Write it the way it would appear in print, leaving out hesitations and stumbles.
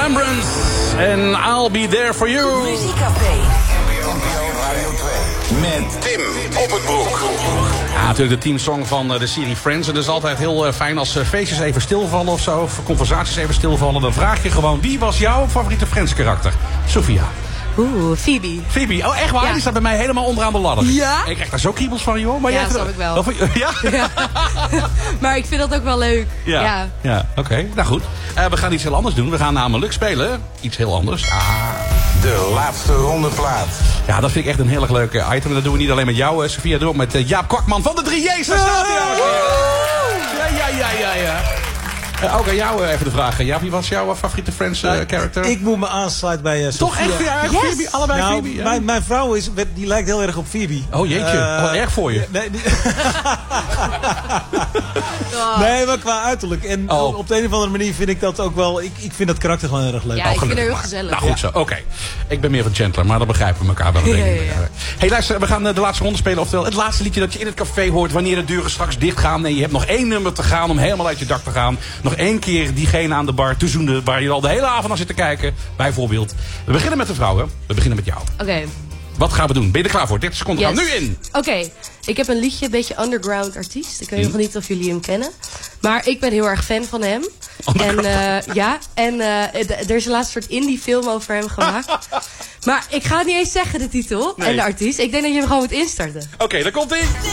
Remembrance. En I'll Be There For You. Muziekcafé. Radio 2. Met Tim op het broek. Ja, natuurlijk de teamsong van de serie Friends. En het is altijd heel fijn als feestjes even stilvallen of zo. Of conversaties even stilvallen. Dan vraag je gewoon, wie was jouw favoriete Friends karakter? Sophia. Phoebe. Phoebe, oh echt waar? Ja. Die staat bij mij helemaal onderaan de ladder. Ja? Ik krijg daar zo kriebels van, joh. Maar Ja, jij snap ik wel. Ja? Ja. Maar ik vind dat ook wel leuk. Ja, oké. Nou goed. We gaan iets heel anders doen. We gaan namelijk spelen. Iets heel anders. De laatste ronde plaat. Ja, dat vind ik echt een heel erg leuk item. Dat doen we niet alleen met jou, Sophia. Dat doen we ook met Jaap Kwakman van de 3J's. Daar staat hij, dames en heren. Ja. Ook aan jou even de vraag. Jaap, wie was jouw favoriete Friends character? Ik moet me aansluiten bij Sophia. Toch echt? Ja, Yes. Phoebe, allebei Nou, Phoebe. Ja. mijn vrouw die lijkt heel erg op Phoebe. Oh jeetje, erg voor je. Nee, maar qua uiterlijk. En op de een of andere manier vind ik dat ook wel... Ik vind dat karakter gewoon erg leuk. Ja, ik vind het heel gezellig. Nou goed zo, oké. Ik ben meer van Chandler, maar dan begrijpen we elkaar wel. Ja. Hey, luister, we gaan de laatste ronde spelen. Oftewel, het laatste liedje dat je in het café hoort wanneer de deuren straks dicht gaan. Nee, je hebt nog 1 nummer te gaan om helemaal uit je dak te gaan. Nog 1 keer diegene aan de bar te zoenen waar je al de hele avond naar zit te kijken. Bijvoorbeeld. We beginnen met de vrouwen. We beginnen met jou. Oké. Wat gaan we doen? Ben je er klaar voor? 30 seconden gaan nu in. Oké. Ik heb een liedje, een beetje underground artiest. Ik weet nog niet of jullie hem kennen. Maar ik ben heel erg fan van hem. En er is een laatste soort indie film over hem gemaakt. Maar ik ga het niet eens zeggen, de titel en de artiest. Ik denk dat je hem gewoon moet instarten. Oké, daar komt ie.